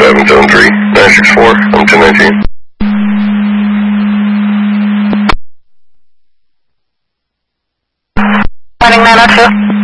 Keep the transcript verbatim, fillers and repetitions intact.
seven seven three, nine six four, I'm ten nineteen. Running nine oh two.